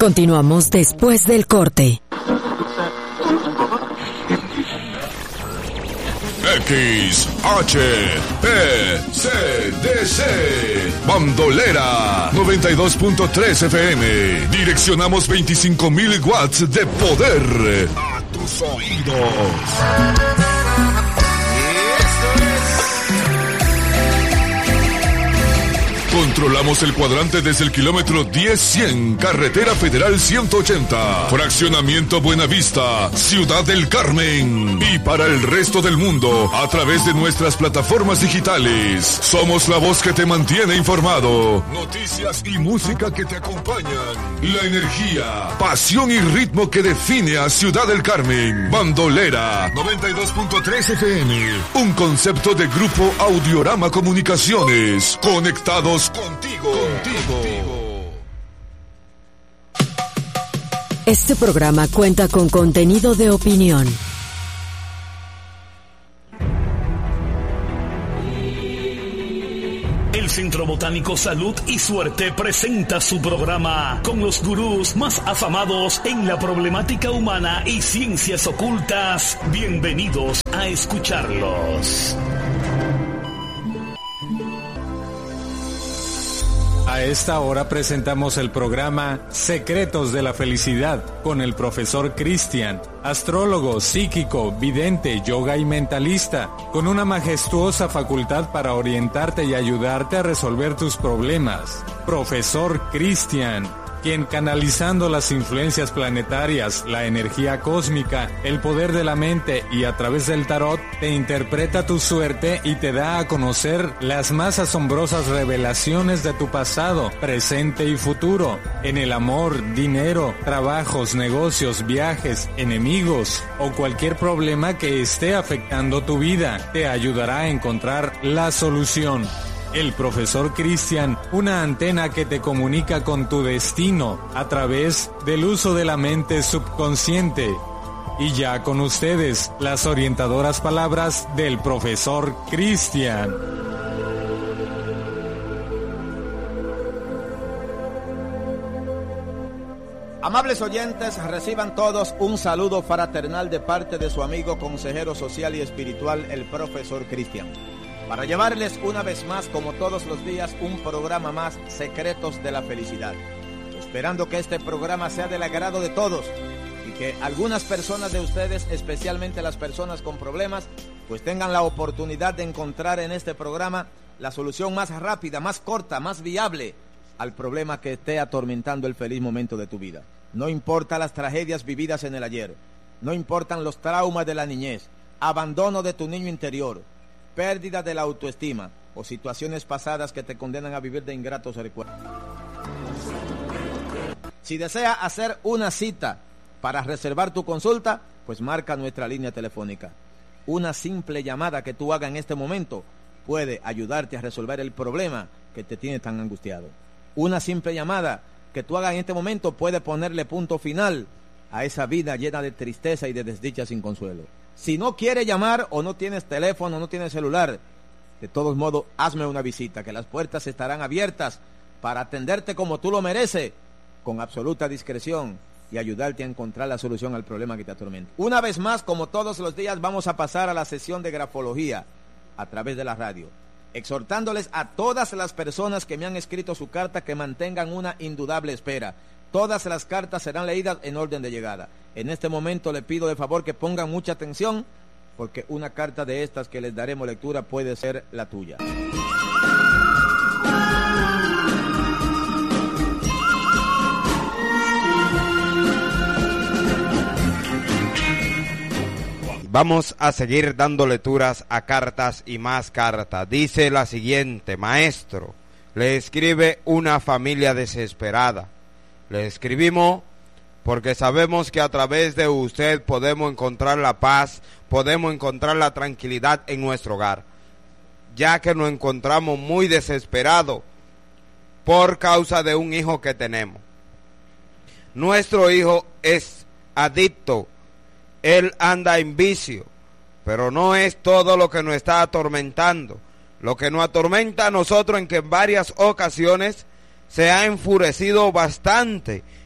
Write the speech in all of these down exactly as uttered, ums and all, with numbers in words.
Continuamos después del corte. X H P C D C Bandolera noventa y dos punto tres F M. Direccionamos veinticinco mil watts de poder a tus oídos. Controlamos el cuadrante desde el kilómetro diez cien, Carretera Federal ciento ochenta, Fraccionamiento Buenavista, Ciudad del Carmen. Y para el resto del mundo, a través de nuestras plataformas digitales. Somos la voz que te mantiene informado. Noticias y música que te acompañan. La energía, pasión y ritmo que define a Ciudad del Carmen. Bandolera noventa y dos punto tres F M. Un concepto de Grupo Audiorama Comunicaciones. Conectados contigo, contigo. Este programa cuenta con contenido de opinión. El Centro Botánico Salud y Suerte presenta su programa con los gurús más afamados en la problemática humana y ciencias ocultas. Bienvenidos a escucharlos. A esta hora presentamos el programa Secretos de la Felicidad con el profesor Cristian, astrólogo, psíquico, vidente, yoga y mentalista, con una majestuosa facultad para orientarte y ayudarte a resolver tus problemas. Profesor Cristian, quien canalizando las influencias planetarias, la energía cósmica, el poder de la mente y a través del tarot, te interpreta tu suerte y te da a conocer las más asombrosas revelaciones de tu pasado, presente y futuro, en el amor, dinero, trabajos, negocios, viajes, enemigos o cualquier problema que esté afectando tu vida. Te ayudará a encontrar la solución. El profesor Cristian, una antena que te comunica con tu destino a través del uso de la mente subconsciente. Y ya con ustedes, las orientadoras palabras del profesor Cristian. Amables oyentes, reciban todos un saludo fraternal de parte de su amigo consejero social y espiritual, el profesor Cristian, para llevarles una vez más, como todos los días, un programa más, Secretos de la Felicidad. Esperando que este programa sea del agrado de todos y que algunas personas de ustedes, especialmente las personas con problemas, pues tengan la oportunidad de encontrar en este programa la solución más rápida, más corta, más viable al problema que esté atormentando el feliz momento de tu vida. No importa las tragedias vividas en el ayer, no importan los traumas de la niñez, abandono de tu niño interior, pérdida de la autoestima o situaciones pasadas que te condenan a vivir de ingratos recuerdos. Si desea hacer una cita para reservar tu consulta, pues marca nuestra línea telefónica. Una simple llamada que tú hagas en este momento puede ayudarte a resolver el problema que te tiene tan angustiado. Una simple llamada que tú hagas en este momento puede ponerle punto final a esa vida llena de tristeza y de desdicha sin consuelo. Si no quieres llamar o no tienes teléfono, no tienes celular, de todos modos, hazme una visita, que las puertas estarán abiertas para atenderte como tú lo mereces, con absoluta discreción y ayudarte a encontrar la solución al problema que te atormenta. Una vez más, como todos los días, vamos a pasar a la sesión de grafología a través de la radio, exhortándoles a todas las personas que me han escrito su carta que mantengan una indudable espera. Todas las cartas serán leídas en orden de llegada. En este momento le pido de favor que pongan mucha atención, porque una carta de estas que les daremos lectura puede ser la tuya. Vamos a seguir dando lecturas a cartas y más cartas. Dice la siguiente: maestro, le escribe una familia desesperada. Le escribimos porque sabemos que a través de usted podemos encontrar la paz, podemos encontrar la tranquilidad en nuestro hogar, ya que nos encontramos muy desesperados por causa de un hijo que tenemos. Nuestro hijo es adicto, él anda en vicio, pero no es todo lo que nos está atormentando. Lo que nos atormenta a nosotros en que en varias ocasiones se ha enfurecido bastante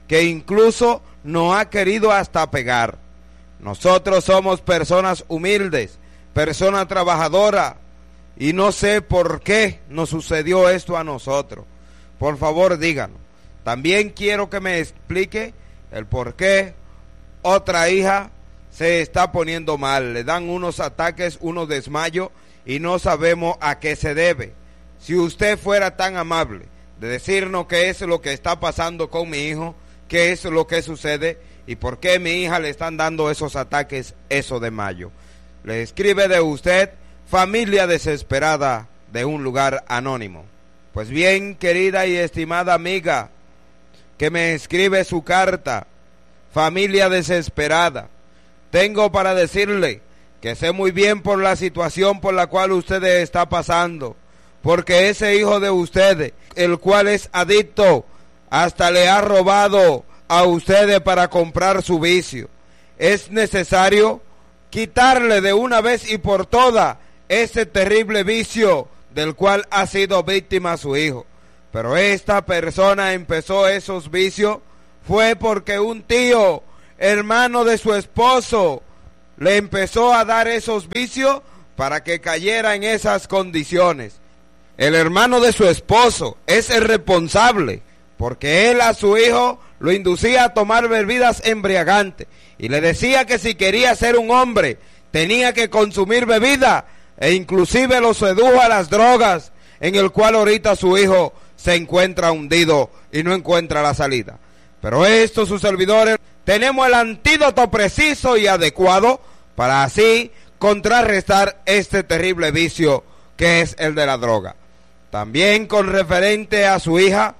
que incluso nos ha querido hasta pegar. Nosotros somos personas humildes, personas trabajadoras, y no sé por qué nos sucedió esto a nosotros. Por favor, díganos. También quiero que me explique el por qué otra hija se está poniendo mal. Le dan unos ataques, unos desmayos, y no sabemos a qué se debe. Si usted fuera tan amable de decirnos qué es lo que está pasando con mi hijo, qué es lo que sucede y por qué a mi hija le están dando esos ataques, esos desmayos. Le escribe de usted, familia desesperada de un lugar anónimo. Pues bien, querida y estimada amiga, que me escribe su carta, familia desesperada, tengo para decirle que sé muy bien por la situación por la cual ustedes está pasando, porque ese hijo de ustedes, el cual es adicto, hasta le ha robado a ustedes para comprar su vicio. Es necesario quitarle de una vez y por todas ese terrible vicio del cual ha sido víctima su hijo. Pero esta persona empezó esos vicios fue porque un tío, hermano de su esposo, le empezó a dar esos vicios para que cayera en esas condiciones. El hermano de su esposo es el responsable, porque él a su hijo lo inducía a tomar bebidas embriagantes y le decía que si quería ser un hombre tenía que consumir bebida, e inclusive lo sedujo a las drogas, en el cual ahorita su hijo se encuentra hundido y no encuentra la salida. Pero estos sus servidores tenemos el antídoto preciso y adecuado para así contrarrestar este terrible vicio que es el de la droga. También con referente a su hija,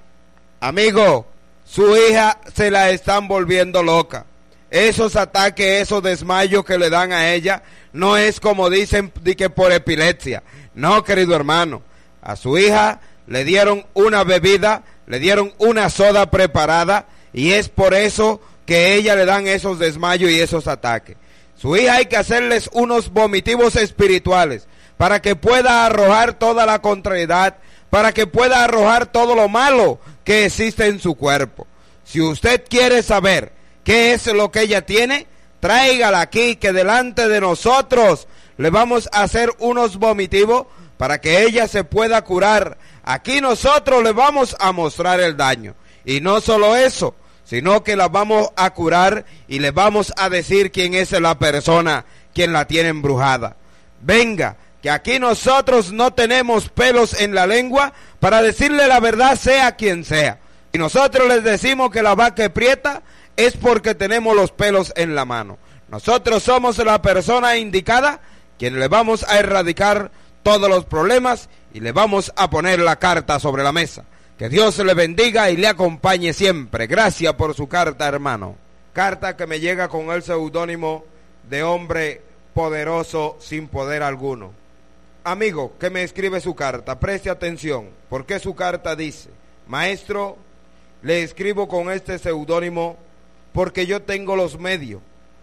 amigo, su hija se la están volviendo loca. Esos ataques, esos desmayos que le dan a ella, no es como dicen de que por epilepsia. No, querido hermano, a su hija le dieron una bebida, le dieron una soda preparada, y es por eso que a ella le dan esos desmayos y esos ataques. Su hija hay que hacerles unos vomitivos espirituales para que pueda arrojar toda la contrariedad, para que pueda arrojar todo lo malo que existe en su cuerpo. Si usted quiere saber qué es lo que ella tiene, tráigala aquí, que delante de nosotros le vamos a hacer unos vomitivos para que ella se pueda curar. Aquí nosotros le vamos a mostrar el daño. Y no solo eso, sino que la vamos a curar y le vamos a decir quién es la persona quien la tiene embrujada. Venga, que aquí nosotros no tenemos pelos en la lengua para decirle la verdad sea quien sea. Y nosotros les decimos que la vaca prieta es porque tenemos los pelos en la mano. Nosotros somos la persona indicada quien le vamos a erradicar todos los problemas y le vamos a poner la carta sobre la mesa. Que Dios le bendiga y le acompañe siempre. Gracias por su carta, hermano. Carta que me llega con el seudónimo de hombre poderoso sin poder alguno. Amigo que me escribe su carta, preste atención, porque su carta dice: maestro, le escribo con este seudónimo porque yo tengo los medios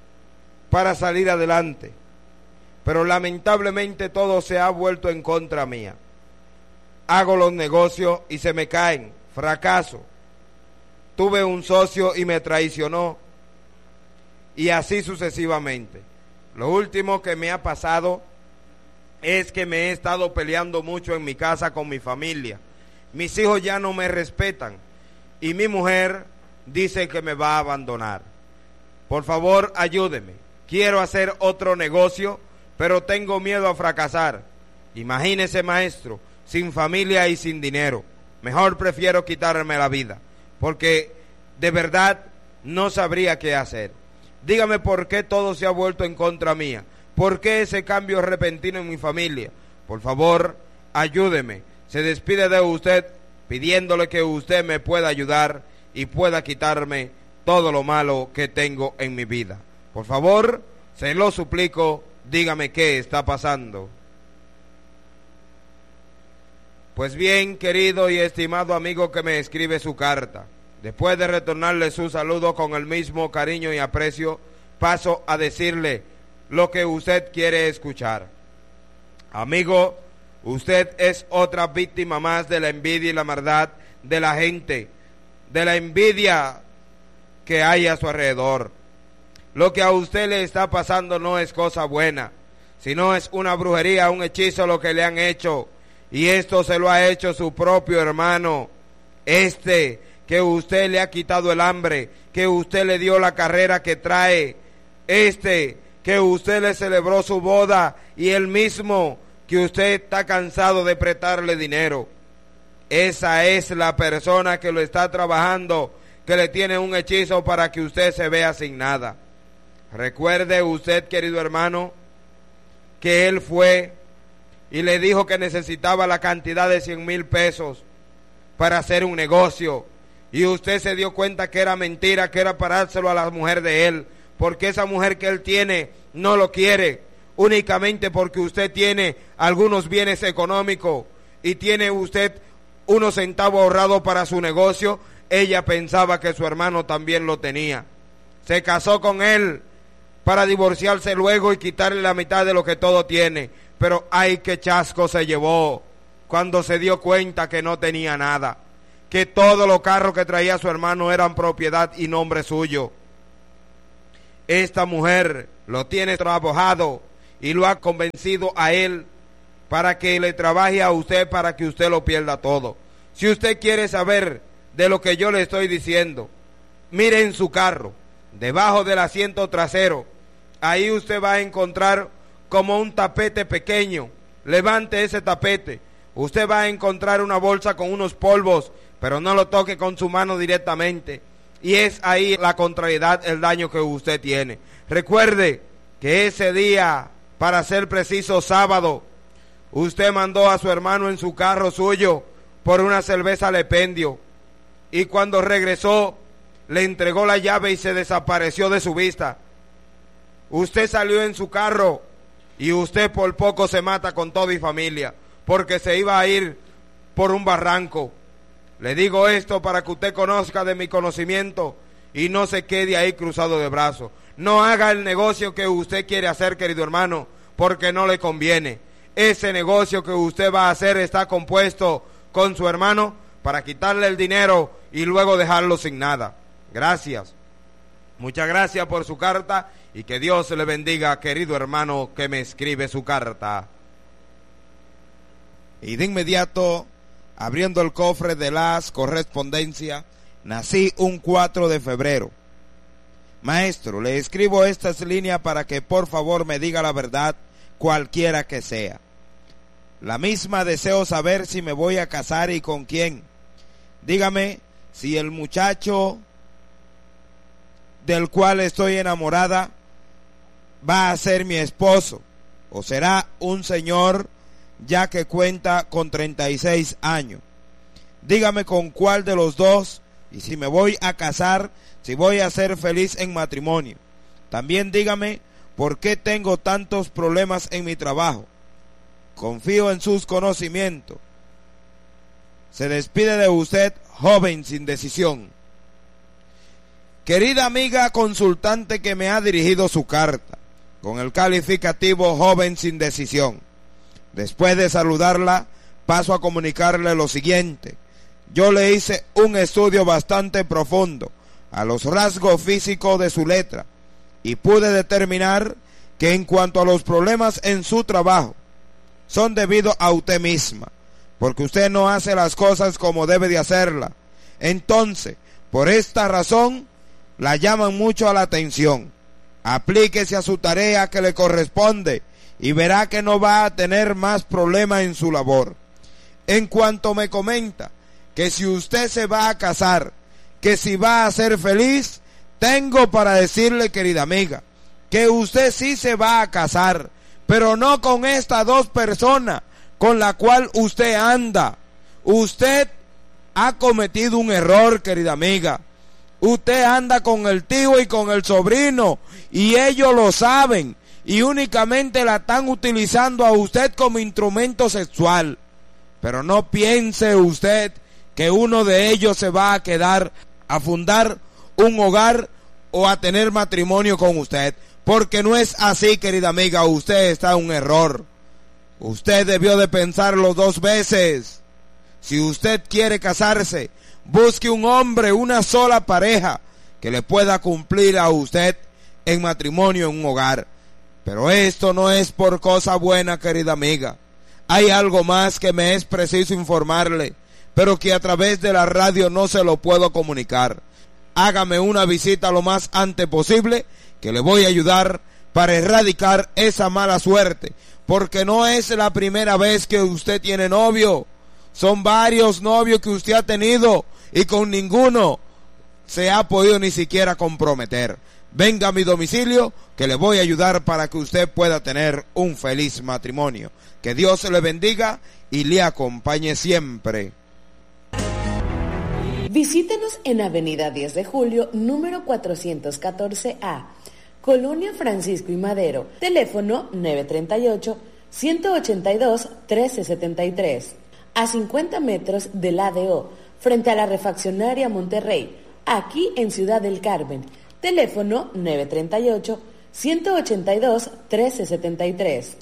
para salir adelante, pero lamentablemente todo se ha vuelto en contra mía. Hago los negocios y se me caen, fracaso. Tuve un socio y me traicionó, y así sucesivamente. Lo último que me ha pasado es que me he estado peleando mucho en mi casa con mi familia. Mis hijos ya no me respetan y mi mujer dice que me va a abandonar. Por favor, ayúdeme. Quiero hacer otro negocio, pero tengo miedo a fracasar. Imagínese, maestro, sin familia y sin dinero. Mejor prefiero quitarme la vida, porque de verdad no sabría qué hacer. Dígame por qué todo se ha vuelto en contra mía. ¿Por qué ese cambio repentino en mi familia? Por favor, ayúdeme. Se despide de usted pidiéndole que usted me pueda ayudar y pueda quitarme todo lo malo que tengo en mi vida. Por favor, se lo suplico, dígame qué está pasando. Pues bien, querido y estimado amigo que me escribe su carta, después de retornarle su saludo con el mismo cariño y aprecio, paso a decirle lo que usted quiere escuchar. Amigo, usted es otra víctima más de la envidia y la maldad de la gente, de la envidia que hay a su alrededor. Lo que a usted le está pasando no es cosa buena, sino es una brujería, un hechizo lo que le han hecho. Y esto se lo ha hecho su propio hermano. Este que usted le ha quitado el hambre, que usted le dio la carrera que trae. Este que usted le celebró su boda y el mismo que usted está cansado de prestarle dinero. Esa es la persona que lo está trabajando, que le tiene un hechizo para que usted se vea sin nada. Recuerde usted, querido hermano, que él fue y le dijo que necesitaba la cantidad de cien mil pesos para hacer un negocio. Y usted se dio cuenta que era mentira, que era para dárselo a la mujer de él, porque esa mujer que él tiene no lo quiere, únicamente porque usted tiene algunos bienes económicos y tiene usted unos centavos ahorrados para su negocio. Ella pensaba que su hermano también lo tenía. Se casó con él para divorciarse luego y quitarle la mitad de lo que todo tiene. Pero ay, qué chasco se llevó cuando se dio cuenta que no tenía nada, que todos los carros que traía su hermano eran propiedad y nombre suyo. Esta mujer lo tiene trabajado y lo ha convencido a él para que le trabaje a usted, para que usted lo pierda todo. Si usted quiere saber de lo que yo le estoy diciendo, mire en su carro, debajo del asiento trasero, ahí usted va a encontrar como un tapete pequeño. Levante ese tapete, usted va a encontrar una bolsa con unos polvos, pero no lo toque con su mano directamente. Y es ahí la contrariedad, el daño que usted tiene. Recuerde que ese día, para ser preciso sábado, usted mandó a su hermano en su carro suyo por una cerveza Lependio, y cuando regresó le entregó la llave y se desapareció de su vista. Usted salió en su carro y usted por poco se mata con todo y familia, porque se iba a ir por un barranco. Le digo esto para que usted conozca de mi conocimiento y no se quede ahí cruzado de brazos. No haga el negocio que usted quiere hacer, querido hermano, porque no le conviene. Ese negocio que usted va a hacer está compuesto con su hermano para quitarle el dinero y luego dejarlo sin nada. Gracias. Muchas gracias por su carta y que Dios le bendiga, querido hermano que me escribe su carta. Y de inmediato, abriendo el cofre de las correspondencias, nací un cuatro de febrero. Maestro, le escribo estas líneas para que por favor me diga la verdad, cualquiera que sea. La misma deseo saber si me voy a casar y con quién. Dígame si el muchacho del cual estoy enamorada va a ser mi esposo o será un señor ya que cuenta con treinta y seis años. Dígame con cuál de los dos y si me voy a casar, si voy a ser feliz en matrimonio. También dígame por qué tengo tantos problemas en mi trabajo. Confío en sus conocimientos. Se despide de usted, joven sin decisión. Querida amiga consultante que me ha dirigido su carta, con el calificativo joven sin decisión. Después de saludarla, paso a comunicarle lo siguiente. Yo le hice un estudio bastante profundo a los rasgos físicos de su letra y pude determinar que en cuanto a los problemas en su trabajo, son debido a usted misma, porque usted no hace las cosas como debe de hacerlas. Entonces, por esta razón, la llaman mucho a la atención. Aplíquese a su tarea que le corresponde y verá que no va a tener más problemas en su labor. En cuanto me comenta que si usted se va a casar, que si va a ser feliz, tengo para decirle, querida amiga, que usted sí se va a casar, pero no con estas dos personas con la cual usted anda. Usted ha cometido un error, querida amiga. Usted anda con el tío y con el sobrino y ellos lo saben y únicamente la están utilizando a usted como instrumento sexual. Pero no piense usted que uno de ellos se va a quedar a fundar un hogar o a tener matrimonio con usted, porque no es así, querida amiga. Usted está en un error. Usted debió de pensarlo dos veces. Si usted quiere casarse, busque un hombre, una sola pareja, que le pueda cumplir a usted en matrimonio en un hogar. Pero esto no es por cosa buena, querida amiga. Hay algo más que me es preciso informarle, pero que a través de la radio no se lo puedo comunicar. Hágame una visita lo más antes posible, que le voy a ayudar para erradicar esa mala suerte, porque no es la primera vez que usted tiene novio. Son varios novios que usted ha tenido y con ninguno se ha podido ni siquiera comprometer. Venga a mi domicilio, que le voy a ayudar para que usted pueda tener un feliz matrimonio. Que Dios le bendiga y le acompañe siempre. Visítenos en Avenida diez de Julio, número cuatrocientos catorce A, Colonia Francisco y Madero, teléfono nueve tres ocho, uno ocho dos, uno tres siete tres, a cincuenta metros del A D O, frente a la refaccionaria Monterrey, aquí en Ciudad del Carmen, teléfono nueve tres ocho, uno ocho dos, uno tres siete tres.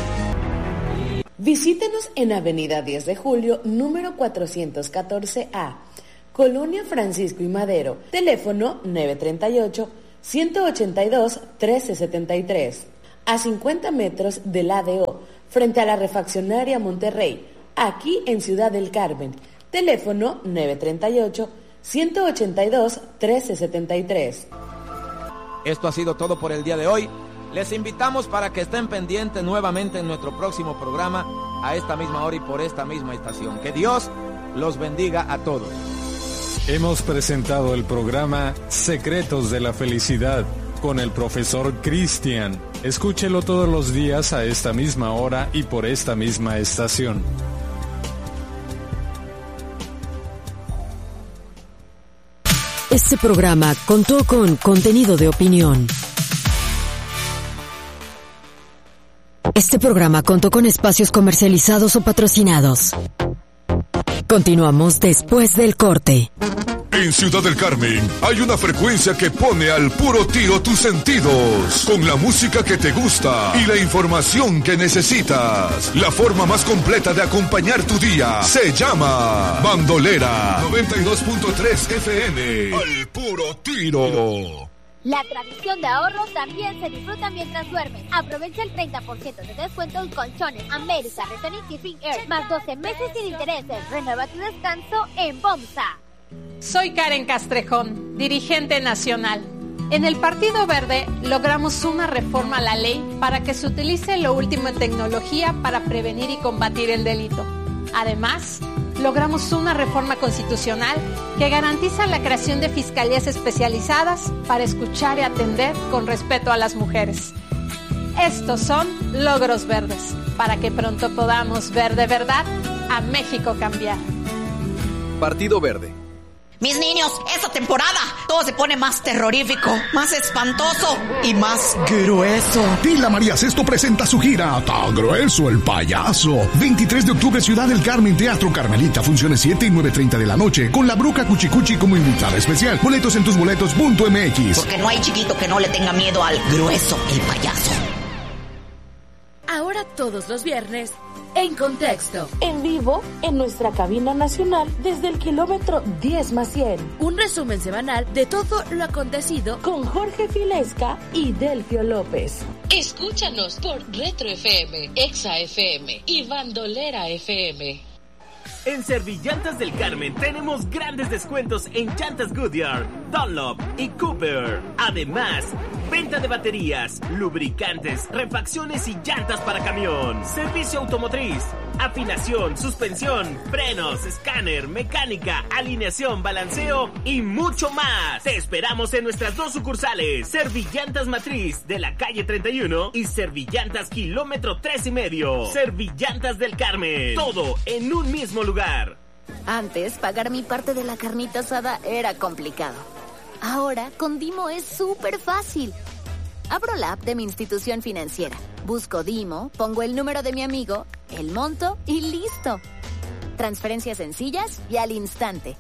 Visítenos en Avenida diez de Julio, número cuatrocientos catorce A, Colonia Francisco y Madero, teléfono nueve tres ocho, uno ocho dos, uno tres siete tres, a cincuenta metros del A D O, frente a la refaccionaria Monterrey, aquí en Ciudad del Carmen, teléfono nueve tres ocho, uno ocho dos, uno tres siete tres. Esto ha sido todo por el día de hoy. Les invitamos para que estén pendientes nuevamente en nuestro próximo programa a esta misma hora y por esta misma estación. Que Dios los bendiga a todos. Hemos presentado el programa Secretos de la Felicidad con el profesor Cristian. Escúchelo todos los días a esta misma hora y por esta misma estación. Este programa contó con contenido de opinión. Este programa contó con espacios comercializados o patrocinados. Continuamos después del corte. En Ciudad del Carmen hay una frecuencia que pone al puro tiro tus sentidos, con la música que te gusta y la información que necesitas. La forma más completa de acompañar tu día se llama Bandolera noventa y dos punto tres F M. Al puro tiro. La tradición de ahorro también se disfruta mientras duermes. Aprovecha el treinta por ciento de descuento en colchones América, Returning Keeping Air, más doce meses sin intereses. Renueva tu descanso en BOMSA. Soy Karen Castrejón, dirigente nacional. En el Partido Verde logramos una reforma a la ley para que se utilice lo último en tecnología para prevenir y combatir el delito. Además, logramos una reforma constitucional que garantiza la creación de fiscalías especializadas para escuchar y atender con respeto a las mujeres. Estos son logros verdes, para que pronto podamos ver de verdad a México cambiar. Partido Verde. Mis niños, esta temporada todo se pone más terrorífico, más espantoso y más grueso. Tila María Sesto presenta su gira Tan Grueso el Payaso. veintitrés de octubre, Ciudad del Carmen, Teatro Carmelita, funciones siete y nueve treinta de la noche, con la Bruja Cuchicuchi como invitada especial. Boletos en tusboletos punto m x. Porque no hay chiquito que no le tenga miedo al Grueso el Payaso. Ahora todos los viernes, En Contexto, en vivo en nuestra cabina nacional desde el kilómetro diez más cien. Un resumen semanal de todo lo acontecido con Jorge Filesca y Delfio López. Escúchanos por Retro F M, Exa F M y Bandolera F M. En Servillantas del Carmen tenemos grandes descuentos en llantas Goodyear, Dunlop y Cooper. Además, venta de baterías, lubricantes, refacciones y llantas para camión. Servicio automotriz, afinación, suspensión, frenos, escáner, mecánica, alineación, balanceo y mucho más. Te esperamos en nuestras dos sucursales, Servillantas Matriz de la calle treinta y uno y Servillantas Kilómetro tres y medio. Servillantas del Carmen, todo en un mismo lugar. Antes, pagar mi parte de la carnita asada era complicado. Ahora, con Dimo es súper fácil. Abro la app de mi institución financiera, busco Dimo, pongo el número de mi amigo, el monto y listo. Transferencias sencillas y al instante.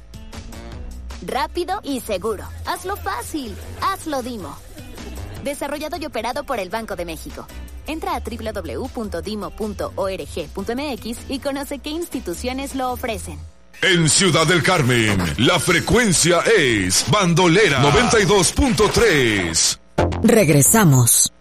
Rápido y seguro. Hazlo fácil. Hazlo Dimo. Desarrollado y operado por el Banco de México. Entra a doble u doble u doble u punto dimo punto org punto m x y conoce qué instituciones lo ofrecen. En Ciudad del Carmen, la frecuencia es Bandolera noventa y dos punto tres. Regresamos.